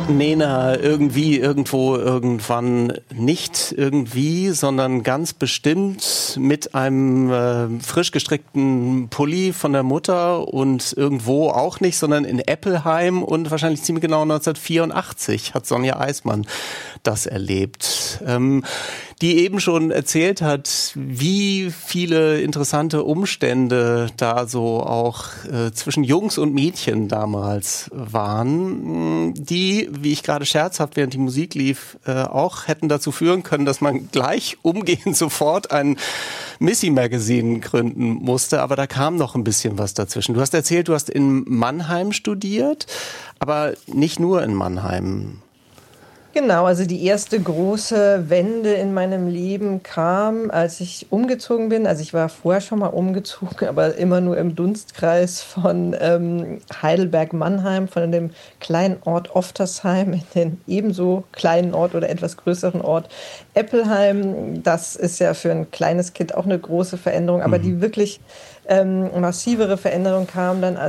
Nena, irgendwie, irgendwo, irgendwann, nicht irgendwie, sondern ganz bestimmt mit einem frisch gestrickten Pulli von der Mutter und irgendwo auch nicht, sondern in Eppelheim und wahrscheinlich ziemlich genau 1984 hat Sonja Eismann das erlebt. Die eben schon erzählt hat, wie viele interessante Umstände da so auch zwischen Jungs und Mädchen damals waren, die, wie ich gerade scherzhaft, während die Musik lief, auch hätten dazu führen können, dass man gleich umgehend sofort ein Missy-Magazin gründen musste, aber da kam noch ein bisschen was dazwischen. Du hast erzählt, du hast in Mannheim studiert, aber nicht nur in Mannheim. Genau, also die erste große Wende in meinem Leben kam, als ich umgezogen bin. Also ich war vorher schon mal umgezogen, aber immer nur im Dunstkreis von Heidelberg-Mannheim, von dem kleinen Ort Oftersheim in den ebenso kleinen Ort oder etwas größeren Ort Eppelheim. Das ist ja für ein kleines Kind auch eine große Veränderung, aber die wirklich massivere Veränderung kam dann,